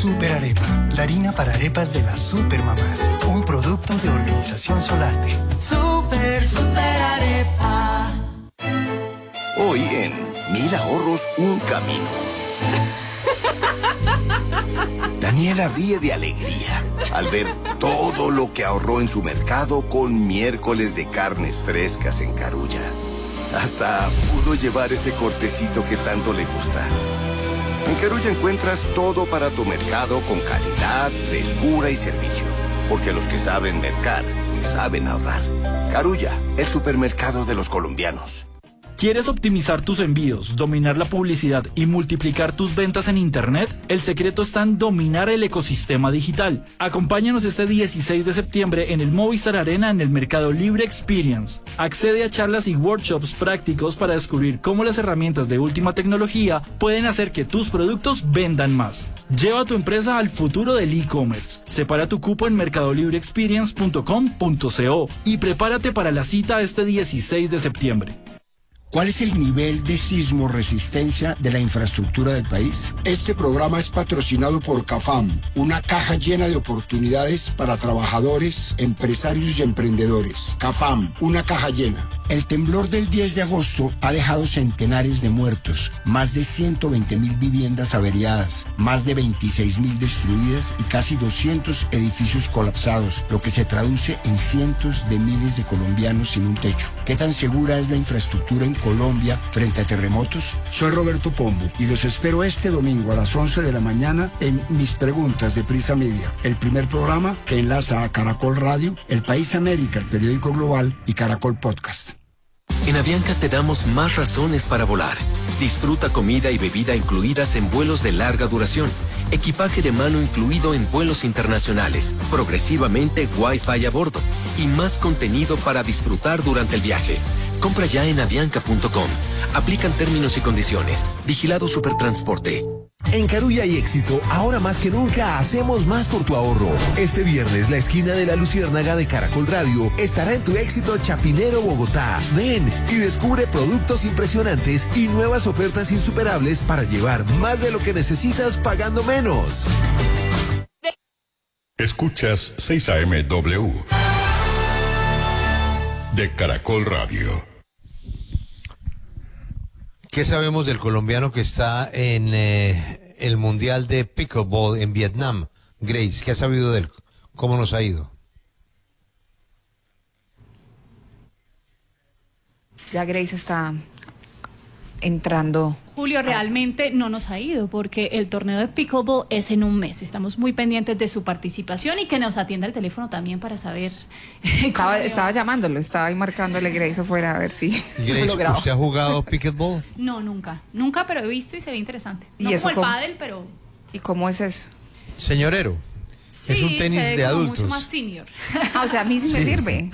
Super Arepa, la harina para arepas de las supermamás. Un producto de Organización Solarte. Super Arepa. Hoy en 1000 ahorros, un camino. Daniela ríe de alegría al ver todo lo que ahorró en su mercado con miércoles de carnes frescas en Carulla. Hasta pudo llevar ese cortecito que tanto le gusta. En Carulla encuentras todo para tu mercado con calidad, frescura y servicio. Porque los que saben mercar, saben ahorrar. Carulla, el supermercado de los colombianos. ¿Quieres optimizar tus envíos, dominar la publicidad y multiplicar tus ventas en Internet? El secreto está en dominar el ecosistema digital. Acompáñanos este 16 de septiembre en el Movistar Arena en el Mercado Libre Experience. Accede a charlas y workshops prácticos para descubrir cómo las herramientas de última tecnología pueden hacer que tus productos vendan más. Lleva tu empresa al futuro del e-commerce. Separa tu cupo en mercadolibreexperience.com.co y prepárate para la cita este 16 de septiembre. ¿Cuál es el nivel de sismo resistencia de la infraestructura del país? Este programa es patrocinado por CAFAM, una caja llena de oportunidades para trabajadores, empresarios y emprendedores. CAFAM, una caja llena. El temblor del 10 de agosto ha dejado centenares de muertos, más de 120.000 viviendas averiadas, más de 26.000 destruidas y casi 200 edificios colapsados, lo que se traduce en cientos de miles de colombianos sin un techo. ¿Qué tan segura es la infraestructura en Colombia frente a terremotos? Soy Roberto Pombo y los espero este domingo a las 11 de la mañana en Mis Preguntas de Prisa Media, el primer programa que enlaza a Caracol Radio, El País América, el periódico global y Caracol Podcast. En Avianca te damos más razones para volar. Disfruta comida y bebida incluidas en vuelos de larga duración. Equipaje de mano incluido en vuelos internacionales. Progresivamente Wi-Fi a bordo. Y más contenido para disfrutar durante el viaje. Compra ya en avianca.com. Aplican términos y condiciones. Vigilado Supertransporte. En Carulla hay éxito, ahora más que nunca hacemos más por tu ahorro. Este viernes la esquina de la Luciérnaga de Caracol Radio estará en tu éxito Chapinero, Bogotá. Ven y descubre productos impresionantes y nuevas ofertas insuperables para llevar más de lo que necesitas pagando menos. Escuchas 6AMW de Caracol Radio. ¿Qué sabemos del colombiano que está en el Mundial de Pickleball en Vietnam? Grace, ¿qué ha sabido de él? ¿Cómo nos ha ido? Ya Grace está entrando. Julio, realmente no nos ha ido porque el torneo de Pickleball es en un mes. Estamos muy pendientes de su participación y que nos atienda el teléfono también para saber. Estaba llamándolo, estaba ahí marcándole Grace afuera a ver si Grace, ¿usted ha jugado Pickleball? No, nunca, pero he visto y se ve interesante. ¿Y no eso como el pádel, pero... ¿Y cómo es eso? Señorero, sí, es un tenis se ve de como adultos. mucho más senior. O sea, a mí sí me sirve.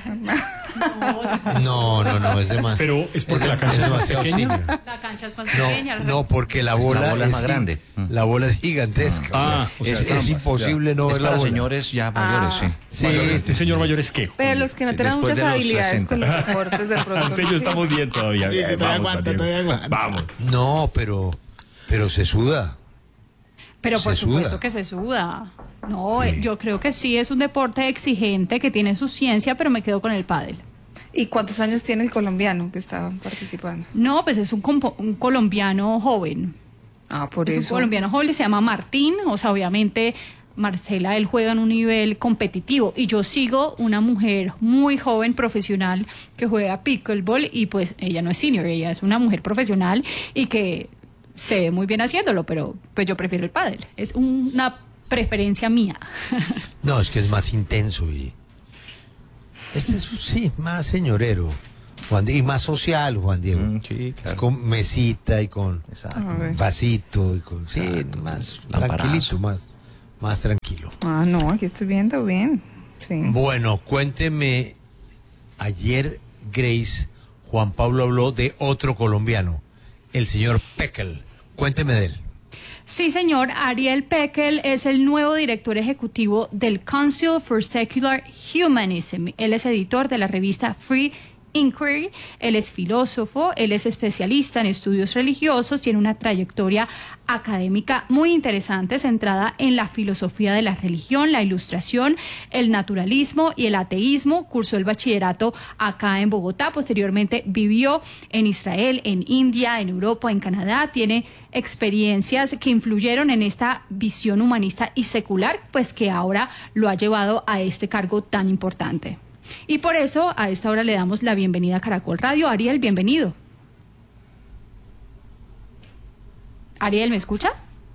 No, es demasiado. Pero es porque la cancha es demasiado senior. La cancha es más pequeña. No, porque la bola es más grande. La bola es gigantesca. Es imposible no ver la bola. Es para señores ya mayores, sí. ¿Un señor mayor es qué? Pero los que no tienen muchas habilidades con los deportes de pronto. Antes yo estamos bien todavía. Sí, todavía aguanta. Vamos. No, pero se suda. Pero por Se supuesto suda. que se suda. No, yo creo que sí es un deporte exigente que tiene su ciencia, pero me quedo con el pádel. ¿Y cuántos años tiene el colombiano que está participando? No, pues es un colombiano joven. Por Es eso. un colombiano joven, se llama Martín, o sea, obviamente Marcela, él juega en un nivel competitivo y yo sigo una mujer muy joven, profesional, que juega pickleball y pues ella no es senior, ella es una mujer profesional y que se ve muy bien haciéndolo, pero pues yo prefiero el pádel, es una preferencia mía. No, es que es más intenso y... Este es, sí, más señorero. Y más social, Juan Diego. Sí, claro. Es con mesita y con vasito y con... Sí, Exacto. más Lamparazo. tranquilito, más tranquilo. No, aquí estoy viendo bien. Sí. Bueno, cuénteme, ayer Grace, Juan Pablo habló de otro colombiano, el señor Peckel. Cuénteme de él. Sí, señor, Ariel Peckel es el nuevo director ejecutivo del Council for Secular Humanism. Él es editor de la revista Free Inquiry. Él es filósofo, él es especialista en estudios religiosos, tiene una trayectoria académica muy interesante centrada en la filosofía de la religión, la ilustración, el naturalismo y el ateísmo. Cursó el bachillerato acá en Bogotá, posteriormente vivió en Israel, en India, en Europa, en Canadá. Tiene experiencias que influyeron en esta visión humanista y secular, pues que ahora lo ha llevado a este cargo tan importante. Y por eso a esta hora le damos la bienvenida a Caracol Radio. Ariel, bienvenido. Ariel, ¿me escucha?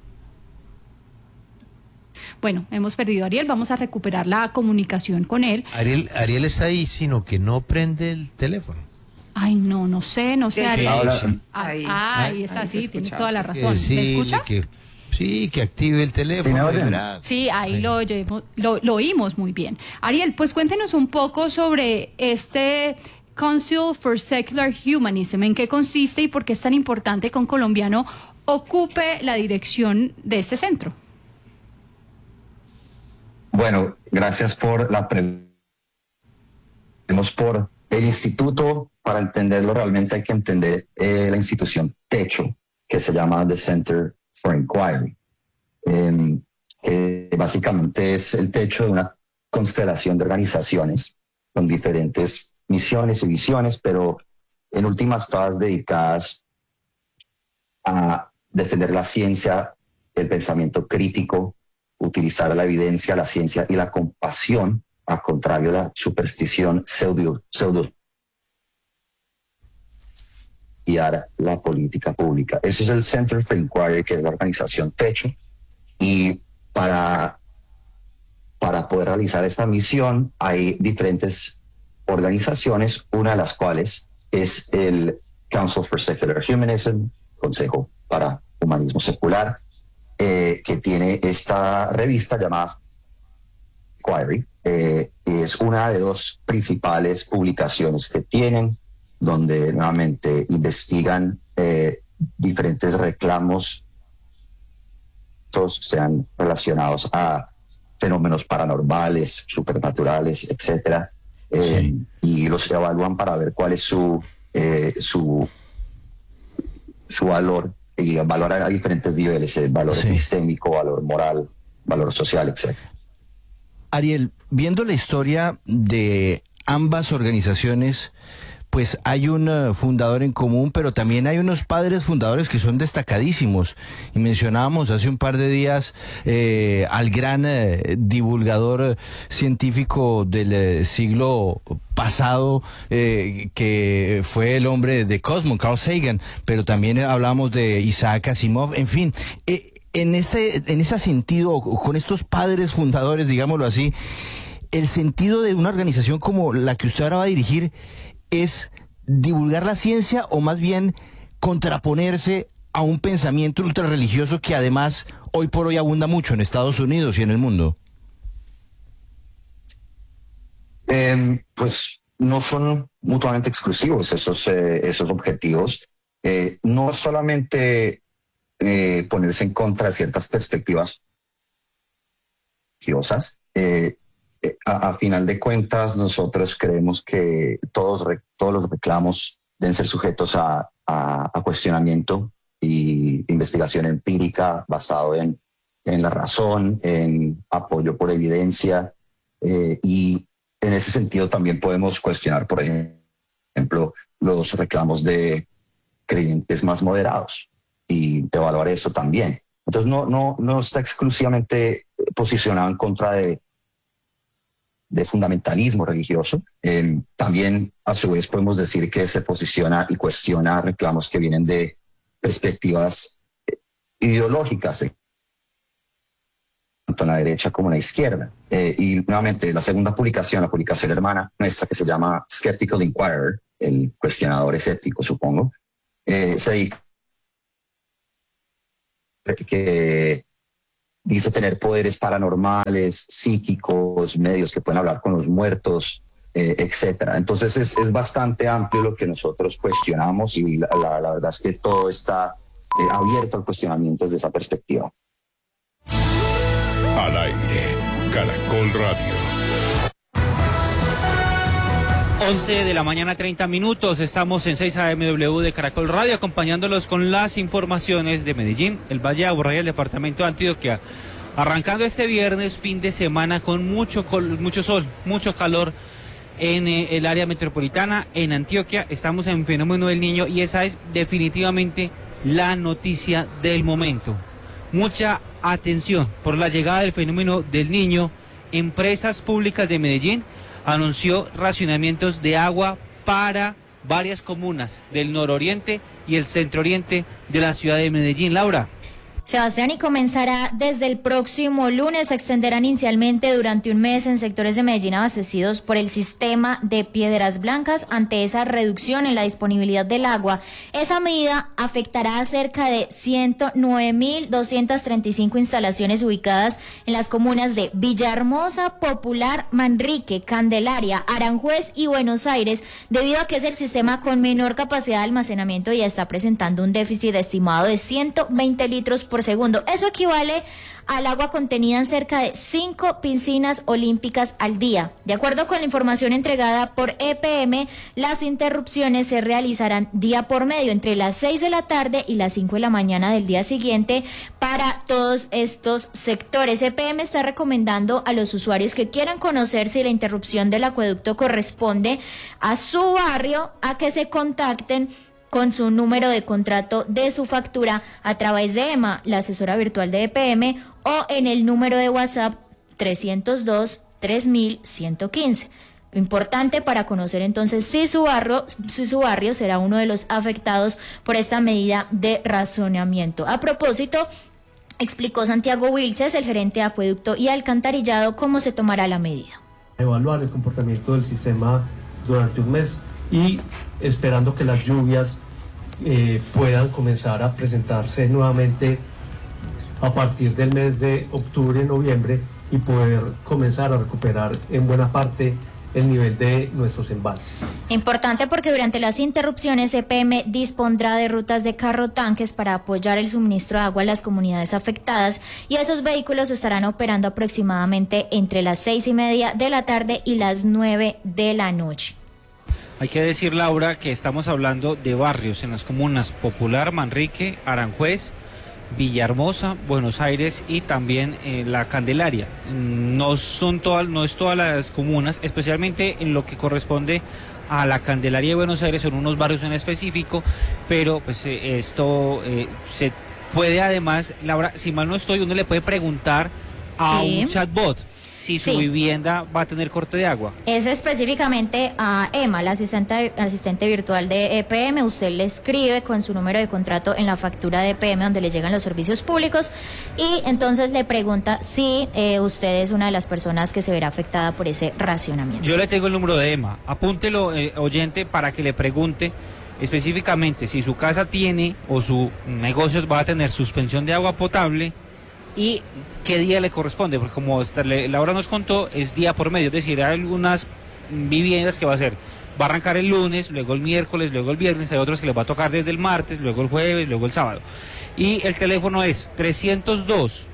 Bueno, hemos perdido a Ariel, vamos a recuperar la comunicación con él. Ariel está ahí, sino que no prende el teléfono. Ay, no sé, Ariel. Ahora, ahí está, sí, tiene toda la razón. ¿Me escucha? Sí, que active el teléfono. Sí, ahí lo oímos muy bien. Ariel, pues cuéntenos un poco sobre este Council for Secular Humanism, en qué consiste y por qué es tan importante que un colombiano ocupe la dirección de este centro. Bueno, gracias por la pregunta. Por el instituto, para entenderlo realmente hay que entender la institución techo, que se llama The Center for Inquiry. Básicamente es el techo de una constelación de organizaciones con diferentes misiones y visiones, pero en últimas todas dedicadas a defender la ciencia, el pensamiento crítico, utilizar la evidencia, la ciencia y la compasión, a contrario de la superstición pseudo y ahora la política pública. Ese es el Center for Inquiry, que es la organización techo, y para poder realizar esta misión hay diferentes organizaciones, una de las cuales es el Council for Secular Humanism, Consejo para Humanismo Secular, que tiene esta revista llamada Inquiry. Es una de dos principales publicaciones que tienen, donde nuevamente investigan diferentes reclamos, sean relacionados a fenómenos paranormales, supernaturales, etcétera, y los evalúan para ver cuál es su valor, y valoran a diferentes niveles, el valor epistémico, valor moral, valor social, etcétera. Ariel, viendo la historia de ambas organizaciones, pues hay un fundador en común, pero también hay unos padres fundadores que son destacadísimos. Y mencionábamos hace un par de días al gran divulgador científico del siglo pasado, que fue el hombre de Cosmos, Carl Sagan, pero también hablamos de Isaac Asimov, en fin. En ese sentido, con estos padres fundadores, digámoslo así, el sentido de una organización como la que usted ahora va a dirigir es divulgar la ciencia, o más bien contraponerse a un pensamiento ultrarreligioso que además hoy por hoy abunda mucho en Estados Unidos y en el mundo. Pues no son mutuamente exclusivos esos objetivos. No solamente ponerse en contra de ciertas perspectivas religiosas. A final de cuentas, nosotros creemos que todos los reclamos deben ser sujetos a cuestionamiento y investigación empírica basado en la razón, en apoyo por evidencia, y en ese sentido también podemos cuestionar, por ejemplo, los reclamos de creyentes más moderados y evaluar eso también. Entonces no está exclusivamente posicionado en contra de fundamentalismo religioso. También, a su vez, podemos decir que se posiciona y cuestiona reclamos que vienen de perspectivas ideológicas, tanto en la derecha como en la izquierda. Y nuevamente, la segunda publicación, la publicación hermana nuestra, que se llama Skeptical Inquirer, el cuestionador escéptico, supongo, se dedica que dice tener poderes paranormales, psíquicos, medios que pueden hablar con los muertos, etcétera. Entonces es bastante amplio lo que nosotros cuestionamos, y la verdad es que todo está abierto al cuestionamiento desde esa perspectiva. Al aire, Caracol Radio. 11 de la mañana, 30 minutos. Estamos en 6 AMW de Caracol Radio, acompañándolos con las informaciones de Medellín, el Valle de Aburrá y el departamento de Antioquia. Arrancando este viernes, fin de semana, con mucho sol, mucho calor en el área metropolitana. En Antioquia estamos en fenómeno del niño y esa es definitivamente la noticia del momento. Mucha atención por la llegada del fenómeno del niño. Empresas Públicas de Medellín anunció racionamientos de agua para varias comunas del nororiente y el centro-oriente de la ciudad de Medellín. Laura. Sebastián, y comenzará desde el próximo lunes. Se extenderán inicialmente durante un mes en sectores de Medellín abastecidos por el sistema de Piedras Blancas. Ante esa reducción en la disponibilidad del agua, esa medida afectará a cerca de 109.235 instalaciones ubicadas en las comunas de Villahermosa, Popular, Manrique, Candelaria, Aranjuez y Buenos Aires, debido a que es el sistema con menor capacidad de almacenamiento y está presentando un déficit estimado de 120 litros por segundo. Eso equivale al agua contenida en cerca de 5 piscinas olímpicas al día. De acuerdo con la información entregada por EPM, las interrupciones se realizarán día por medio entre las 6 de la tarde y las 5 de la mañana del día siguiente para todos estos sectores. EPM está recomendando a los usuarios que quieran conocer si la interrupción del acueducto corresponde a su barrio a que se contacten con su número de contrato de su factura a través de Emma, la asesora virtual de EPM, o en el número de WhatsApp 302-3115. Lo importante para conocer entonces si su barrio será uno de los afectados por esta medida de racionamiento. A propósito, explicó Santiago Wilches, el gerente de acueducto y alcantarillado, cómo se tomará la medida. Evaluar el comportamiento del sistema durante un mes y esperando que las lluvias puedan comenzar a presentarse nuevamente a partir del mes de octubre, noviembre, y poder comenzar a recuperar en buena parte el nivel de nuestros embalses. Importante porque durante las interrupciones EPM dispondrá de rutas de carro tanques para apoyar el suministro de agua a las comunidades afectadas, y esos vehículos estarán operando aproximadamente entre las 6:30 de la tarde y las 9 de la noche. Hay que decir, Laura, que estamos hablando de barrios en las comunas Popular, Manrique, Aranjuez, Villahermosa, Buenos Aires y también la Candelaria. No es todas las comunas, especialmente en lo que corresponde a la Candelaria de Buenos Aires, son unos barrios en específico, pero pues esto se puede además, Laura, si mal no estoy, uno le puede preguntar a un chatbot si su vivienda va a tener corte de agua. Es específicamente a Emma, la asistente virtual de EPM. Usted le escribe con su número de contrato en la factura de EPM donde le llegan los servicios públicos, y entonces le pregunta si usted es una de las personas que se verá afectada por ese racionamiento. Yo le tengo el número de Emma, apúntelo, oyente, para que le pregunte específicamente si su casa tiene o su negocio va a tener suspensión de agua potable y qué día le corresponde, porque como Laura nos contó, es día por medio, es decir, hay algunas viviendas que va a arrancar el lunes, luego el miércoles, luego el viernes, hay otros que les va a tocar desde el martes, luego el jueves, luego el sábado. Y el teléfono es 302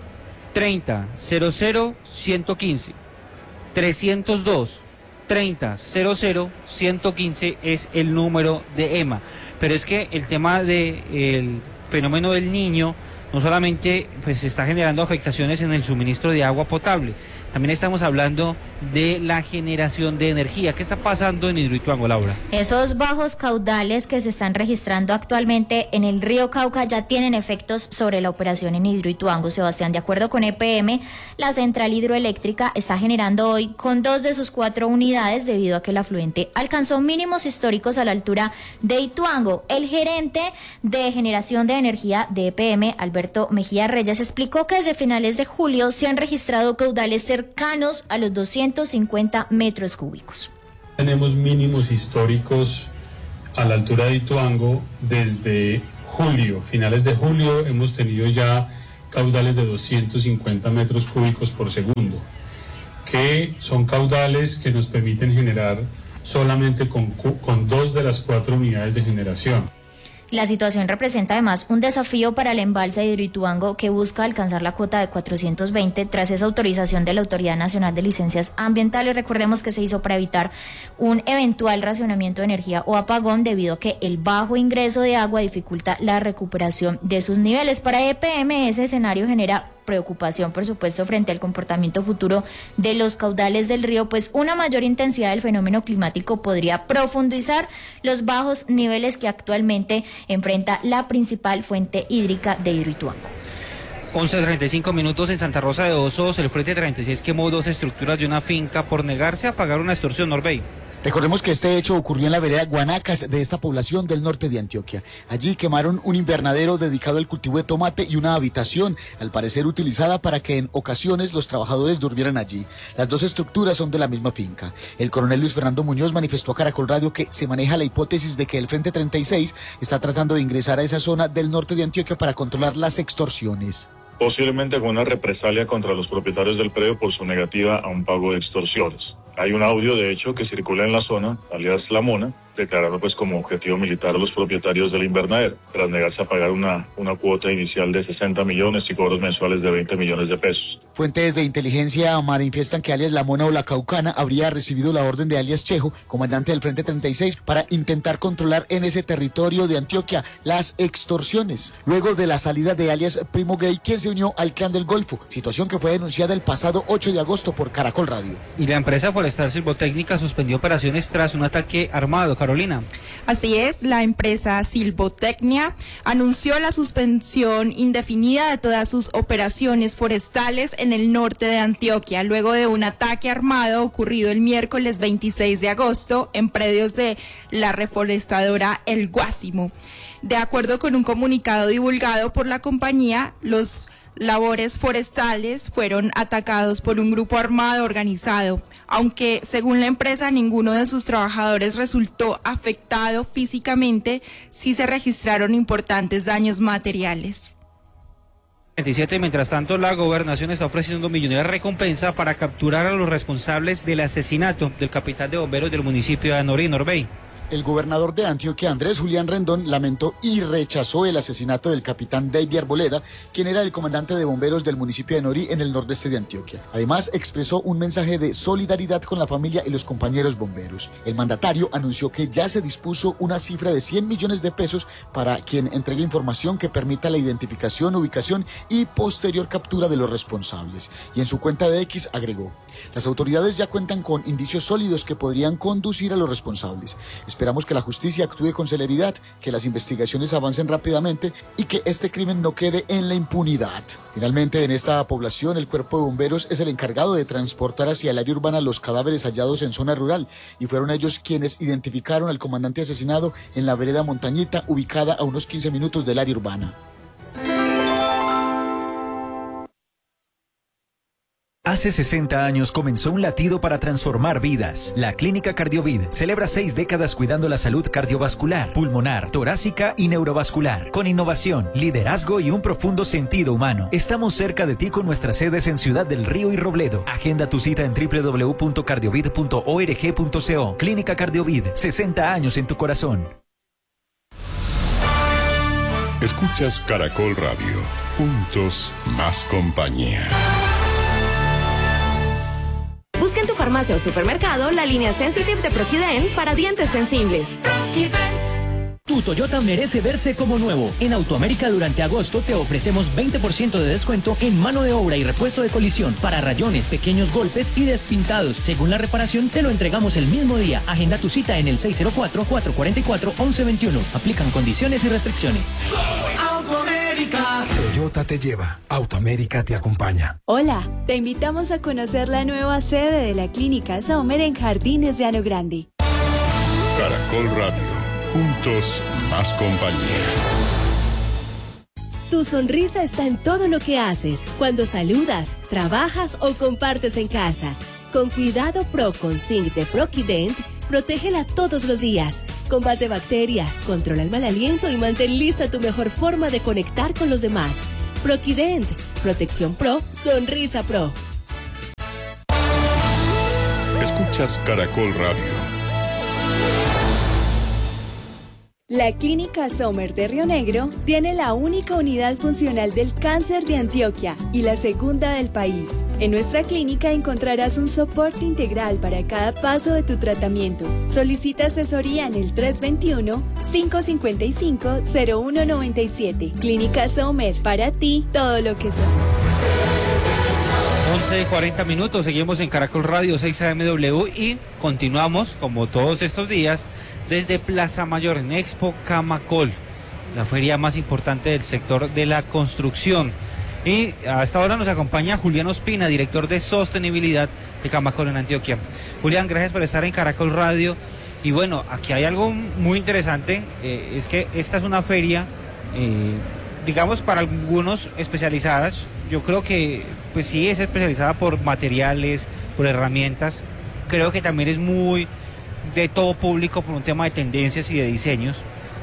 30 00 115. 302 30 00 115 es el número de EMA. Pero es que el tema del fenómeno del niño no solamente pues está generando afectaciones en el suministro de agua potable, también estamos hablando de la generación de energía. ¿Qué está pasando en Hidroituango, Laura? Esos bajos caudales que se están registrando actualmente en el río Cauca ya tienen efectos sobre la operación en Hidroituango. Sebastián, de acuerdo con EPM, la central hidroeléctrica está generando hoy con 2 de sus 4 unidades debido a que el afluente alcanzó mínimos históricos a la altura de Ituango. El gerente de generación de energía de EPM, Alberto Mejía Reyes, explicó que desde finales de julio se han registrado caudales cercanos a los 250 metros cúbicos. Tenemos mínimos históricos a la altura de Ituango desde julio. Finales de julio hemos tenido ya caudales de 250 metros cúbicos por segundo, que son caudales que nos permiten generar solamente con 2 de las 4 unidades de generación. La situación representa además un desafío para el embalse de Hidroituango, que busca alcanzar la cuota de 420 tras esa autorización de la Autoridad Nacional de Licencias Ambientales. Recordemos que se hizo para evitar un eventual racionamiento de energía o apagón, debido a que el bajo ingreso de agua dificulta la recuperación de sus niveles. Para EPM, ese escenario genera preocupación, por supuesto, frente al comportamiento futuro de los caudales del río, pues una mayor intensidad del fenómeno climático podría profundizar los bajos niveles que actualmente enfrenta la principal fuente hídrica de Hidroituango. 11:35 minutos en Santa Rosa de Osos. El Frente 36 quemó 2 estructuras de una finca por negarse a pagar una extorsión, Norbey. Recordemos que este hecho ocurrió en la vereda Guanacas de esta población del norte de Antioquia. Allí quemaron un invernadero dedicado al cultivo de tomate y una habitación, al parecer utilizada para que en ocasiones los trabajadores durmieran allí. Las 2 estructuras son de la misma finca. El coronel Luis Fernando Muñoz manifestó a Caracol Radio que se maneja la hipótesis de que el Frente 36 está tratando de ingresar a esa zona del norte de Antioquia para controlar las extorsiones. Posiblemente con una represalia contra los propietarios del predio por su negativa a un pago de extorsiones. Hay un audio, de hecho, que circula en la zona, alias La Mona, declarando pues como objetivo militar a los propietarios del invernadero, tras negarse a pagar una cuota inicial de 60 millones y cobros mensuales de 20 millones de pesos. Fuentes de inteligencia manifiestan que alias La Mona o La Caucana habría recibido la orden de alias Chejo, comandante del Frente 36, para intentar controlar en ese territorio de Antioquia las extorsiones, luego de la salida de alias Primo Gay, quien se unió al Clan del Golfo, situación que fue denunciada el pasado 8 de agosto por Caracol Radio. Y la empresa forestal Silvotécnica suspendió operaciones tras un ataque armado. Carolina. Así es, la empresa Silvotecnia anunció la suspensión indefinida de todas sus operaciones forestales en el norte de Antioquia, luego de un ataque armado ocurrido el miércoles 26 de agosto en predios de la reforestadora El Guásimo. De acuerdo con un comunicado divulgado por la compañía, los labores forestales fueron atacados por un grupo armado organizado, aunque según la empresa ninguno de sus trabajadores resultó afectado físicamente, sí se registraron importantes daños materiales. 27. Mientras tanto, la gobernación está ofreciendo millonaria recompensa para capturar a los responsables del asesinato del capitán de bomberos del municipio de Anorí, Norbey. El gobernador de Antioquia, Andrés Julián Rendón, lamentó y rechazó el asesinato del capitán David Arboleda, quien era el comandante de bomberos del municipio de Norí en el nordeste de Antioquia. Además, expresó un mensaje de solidaridad con la familia y los compañeros bomberos. El mandatario anunció que ya se dispuso una cifra de 100 millones de pesos para quien entregue información que permita la identificación, ubicación y posterior captura de los responsables. Y en su cuenta de X agregó: las autoridades ya cuentan con indicios sólidos que podrían conducir a los responsables. Esperamos que la justicia actúe con celeridad, que las investigaciones avancen rápidamente y que este crimen no quede en la impunidad. Finalmente, en esta población, el cuerpo de bomberos es el encargado de transportar hacia el área urbana los cadáveres hallados en zona rural, y fueron ellos quienes identificaron al comandante asesinado en la vereda Montañita, ubicada a unos 15 minutos del área urbana. Hace 60 años comenzó un latido para transformar vidas. La Clínica Cardiovid celebra 6 décadas cuidando la salud cardiovascular, pulmonar, torácica y neurovascular, con innovación, liderazgo y un profundo sentido humano. Estamos cerca de ti con nuestras sedes en Ciudad del Río y Robledo. Agenda tu cita en www.cardiovid.org.co. Clínica Cardiovid, 60 años en tu corazón. Escuchas Caracol Radio. Juntos, más compañía. Busca en tu farmacia o supermercado la línea Sensitive de Proquident para dientes sensibles. Tu Toyota merece verse como nuevo. En Autoamérica durante agosto te ofrecemos 20% de descuento en mano de obra y repuesto de colisión para rayones, pequeños golpes y despintados. Según la reparación, te lo entregamos el mismo día. Agenda tu cita en el 604-444-1121. Aplican condiciones y restricciones. Autoamérica. Toyota te lleva. Autoamérica te acompaña. Hola, te invitamos a conocer la nueva sede de la Clínica Saumer en Jardines de Ano Grande. Caracol Radio. Juntos, más compañía. Tu sonrisa está en todo lo que haces, cuando saludas, trabajas o compartes en casa. Con Cuidado Pro con Zinc de Proquident, protégela todos los días. Combate bacterias, controla el mal aliento y mantén lista tu mejor forma de conectar con los demás. Proquident, protección pro, sonrisa pro. Escuchas Caracol Radio. La Clínica Sommer de Río Negro tiene la única unidad funcional del cáncer de Antioquia y la segunda del país. En nuestra clínica encontrarás un soporte integral para cada paso de tu tratamiento. Solicita asesoría en el 321-555-0197. Clínica Sommer, para ti todo lo que somos. 11:40 minutos, seguimos en Caracol Radio 6 AMW y continuamos, como todos estos días, desde Plaza Mayor en Expo Camacol, la feria más importante del sector de la construcción. Y a esta hora nos acompaña Julián Ospina, director de sostenibilidad de Camacol en Antioquia. Julián, gracias por estar en Caracol Radio. Y bueno, aquí hay algo muy interesante, es que esta es una feria, digamos, para algunos especializadas. Yo creo que pues sí es especializada por materiales, por herramientas. Creo que también es muy de todo público por un tema de tendencias y de diseños.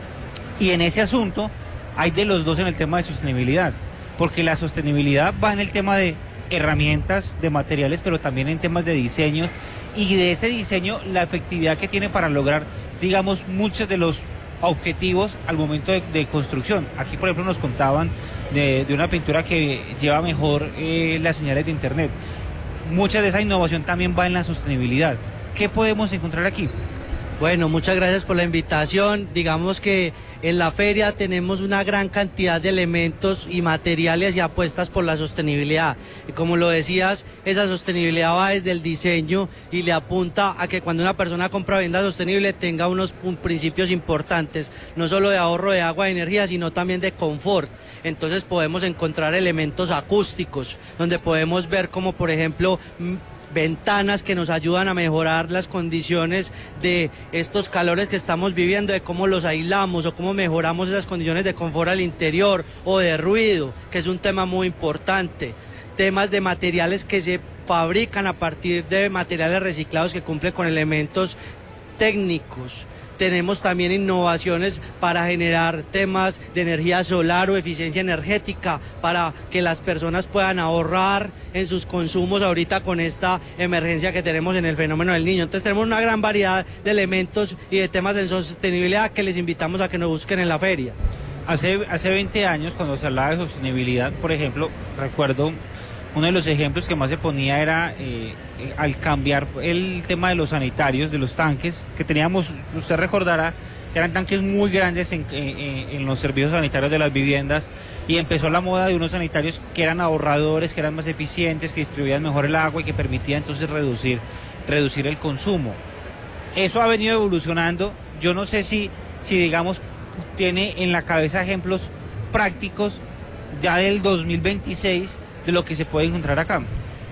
Y en ese asunto hay de los dos en el tema de sostenibilidad, porque la sostenibilidad va en el tema de herramientas, de materiales, pero también en temas de diseño, y de ese diseño la efectividad que tiene para lograr, digamos, muchos de los objetivos al momento de construcción. Aquí, por ejemplo, nos contaban de una pintura que lleva mejor las señales de internet. Mucha de esa innovación también va en la sostenibilidad. ¿Qué podemos encontrar aquí? Bueno, muchas gracias por la invitación. Digamos que en la feria tenemos una gran cantidad de elementos y materiales y apuestas por la sostenibilidad. Y como lo decías, esa sostenibilidad va desde el diseño y le apunta a que cuando una persona compra vivienda sostenible tenga unos principios importantes, no solo de ahorro de agua y energía, sino también de confort. Entonces podemos encontrar elementos acústicos, donde podemos ver como, por ejemplo, ventanas que nos ayudan a mejorar las condiciones de estos calores que estamos viviendo, de cómo los aislamos o cómo mejoramos esas condiciones de confort al interior o de ruido, que es un tema muy importante. Temas de materiales que se fabrican a partir de materiales reciclados que cumplen con elementos técnicos. Tenemos también innovaciones para generar temas de energía solar o eficiencia energética para que las personas puedan ahorrar en sus consumos ahorita con esta emergencia que tenemos en el fenómeno del Niño. Entonces tenemos una gran variedad de elementos y de temas de sostenibilidad que les invitamos a que nos busquen en la feria. Hace 20 años, cuando se hablaba de sostenibilidad, por ejemplo, recuerdo uno de los ejemplos que más se ponía era al cambiar el tema de los sanitarios, de los tanques, que teníamos, usted recordará, que eran tanques muy grandes en los servicios sanitarios de las viviendas, y empezó la moda de unos sanitarios que eran ahorradores, que eran más eficientes, que distribuían mejor el agua y que permitían entonces reducir el consumo. Eso ha venido evolucionando. Yo no sé si digamos, tiene en la cabeza ejemplos prácticos ya del 2026 de lo que se puede encontrar acá.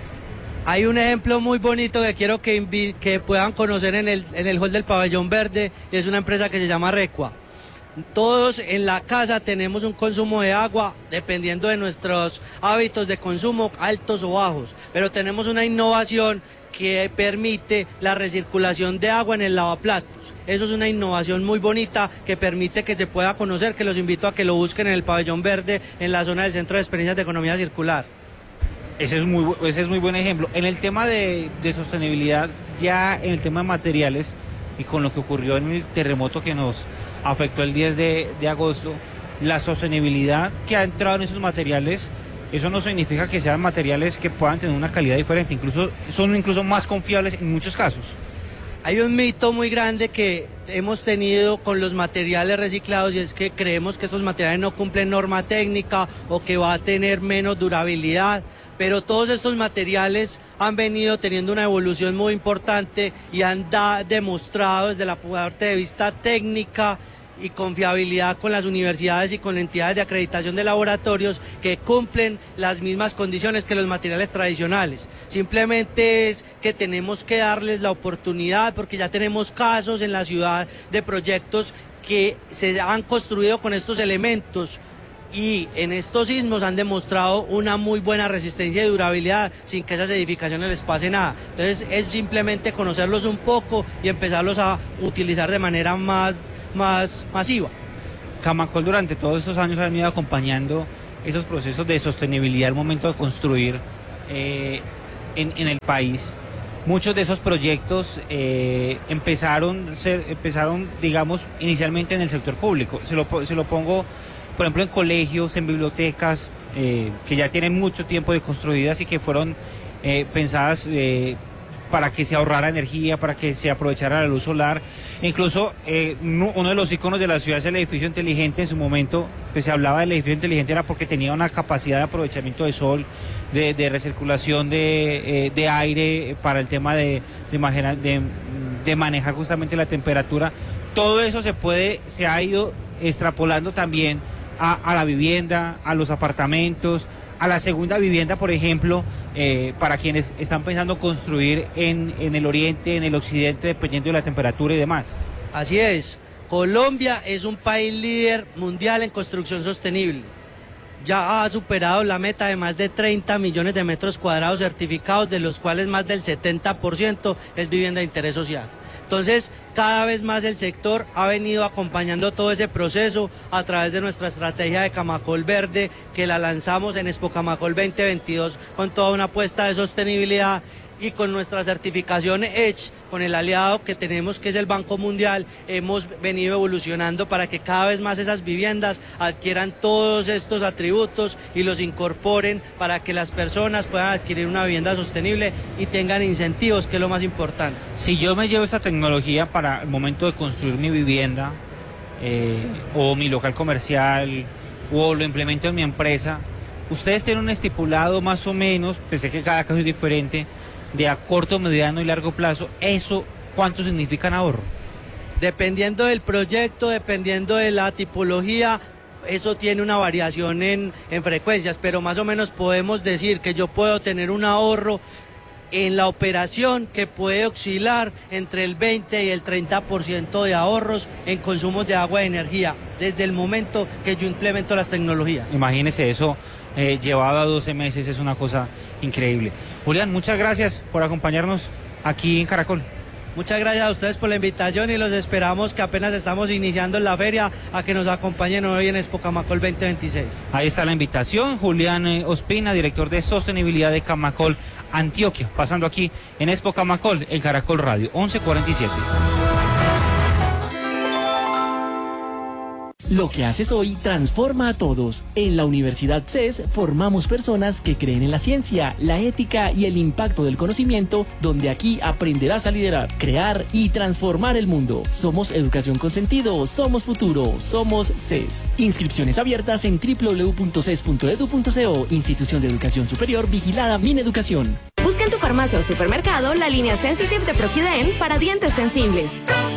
Hay un ejemplo muy bonito que quiero que puedan conocer en el hall del Pabellón Verde, y es una empresa que se llama Recua. Todos en la casa tenemos un consumo de agua dependiendo de nuestros hábitos de consumo, altos o bajos, pero tenemos una innovación que permite la recirculación de agua en el lavaplatos. Eso es una innovación muy bonita que permite que se pueda conocer, que los invito a que lo busquen en el Pabellón Verde, en la zona del Centro de Experiencias de Economía Circular. Ese es muy buen ejemplo. En el tema de sostenibilidad, ya en el tema de materiales, y con lo que ocurrió en el terremoto que nos afectó el 10 de agosto, la sostenibilidad que ha entrado en esos materiales, eso no significa que sean materiales que puedan tener una calidad diferente, son incluso más confiables en muchos casos. Hay un mito muy grande que hemos tenido con los materiales reciclados, y es que creemos que estos materiales no cumplen norma técnica o que va a tener menos durabilidad, pero todos estos materiales han venido teniendo una evolución muy importante y han demostrado desde la parte de vista técnica y confiabilidad con las universidades y con entidades de acreditación de laboratorios que cumplen las mismas condiciones que los materiales tradicionales. Simplemente es que tenemos que darles la oportunidad, porque ya tenemos casos en la ciudad de proyectos que se han construido con estos elementos y en estos sismos han demostrado una muy buena resistencia y durabilidad sin que esas edificaciones les pase nada. Entonces es simplemente conocerlos un poco y empezarlos a utilizar de manera más masiva. Camacol durante todos estos años ha venido acompañando esos procesos de sostenibilidad al momento de construir en el país. muchos de esos proyectos empezaron, digamos, inicialmente en el sector público. Se lo pongo, por ejemplo, en colegios, en bibliotecas, que ya tienen mucho tiempo de construidas y que fueron pensadas para que se ahorrara energía, para que se aprovechara la luz solar. Incluso uno de los iconos de la ciudad es el edificio inteligente. En su momento que se hablaba del edificio inteligente era porque tenía una capacidad de aprovechamiento de sol, de recirculación de aire, para el tema de manejar justamente la temperatura. Todo eso se ha ido extrapolando también a la vivienda, a los apartamentos, a la segunda vivienda, por ejemplo, para quienes están pensando construir en el oriente, en el occidente, dependiendo de la temperatura y demás. Así es, Colombia es un país líder mundial en construcción sostenible. Ya ha superado la meta de más de 30 millones de metros cuadrados certificados, de los cuales más del 70% es vivienda de interés social. Entonces, cada vez más el sector ha venido acompañando todo ese proceso a través de nuestra estrategia de Camacol Verde, que la lanzamos en Expo Camacol 2022 con toda una apuesta de sostenibilidad, y con nuestra certificación EDGE, con el aliado que tenemos que es el Banco Mundial, hemos venido evolucionando para que cada vez más esas viviendas adquieran todos estos atributos y los incorporen para que las personas puedan adquirir una vivienda sostenible y tengan incentivos, que es lo más importante. Si yo me llevo esta tecnología para el momento de construir mi vivienda o mi local comercial o lo implemento en mi empresa, ustedes tienen un estipulado más o menos, pensé que cada caso es diferente, de a corto, mediano y largo plazo, ¿eso cuánto significa en ahorro? Dependiendo del proyecto, dependiendo de la tipología, eso tiene una variación en frecuencias, pero más o menos podemos decir que yo puedo tener un ahorro en la operación que puede oscilar entre el 20 y el 30% de ahorros en consumos de agua y energía, desde el momento que yo implemento las tecnologías. Imagínese eso. Llevado a 12 meses, es una cosa increíble. Julián, muchas gracias por acompañarnos aquí en Caracol. Muchas gracias a ustedes por la invitación y los esperamos, que apenas estamos iniciando en la feria, a que nos acompañen hoy en Expo Camacol 2026. Ahí está la invitación. Julián Ospina, director de sostenibilidad de Camacol Antioquia, pasando aquí en Expo Camacol, en Caracol Radio, 11:47. Lo que haces hoy transforma a todos. En la Universidad CES formamos personas que creen en la ciencia, la ética y el impacto del conocimiento, donde aquí aprenderás a liderar, crear y transformar el mundo. Somos educación con sentido, somos futuro, somos CES. Inscripciones abiertas en www.ces.edu.co, Institución de Educación Superior vigilada Mineducación. Busca en tu farmacia o supermercado la línea Sensitive de Proquiden para dientes sensibles.